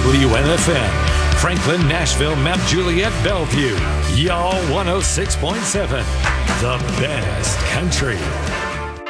WNFM. Franklin, Nashville, Mount Juliet, Bellevue. Y'all 106.7. The best country.